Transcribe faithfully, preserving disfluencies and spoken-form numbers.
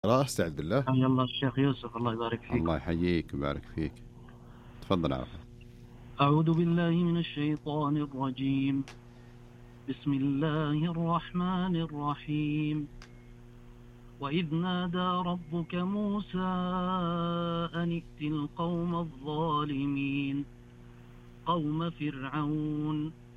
استعذ بالله. حيا الله الشيخ يوسف، الله يبارك فيكم. الله يحييك ويبارك فيك. تفضل عفوا. أعوذ بالله من الشيطان الرجيم. بسم الله الرحمن الرحيم. وإذ نادى ربك موسى أن ائت القوم الظالمين قوم فرعون